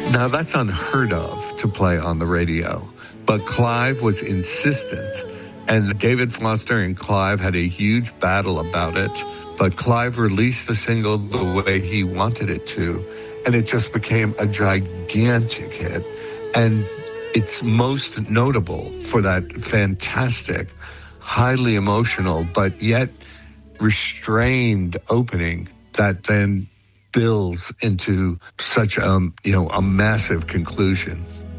Now, that's unheard of to play on the radio, but Clive was insistent, and David Foster and Clive had a huge battle about it, but Clive released the single the way he wanted it to, and it just became a gigantic hit, and it's most notable for that fantastic, highly emotional, but yet restrained opening that then builds into such a massive conclusion.